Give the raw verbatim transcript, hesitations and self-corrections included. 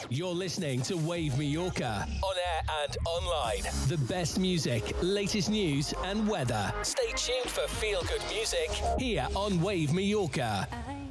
You're listening to Wave Mallorca, on air and online. The best music, latest news and weather. Stay tuned for feel-good music here on Wave Mallorca. I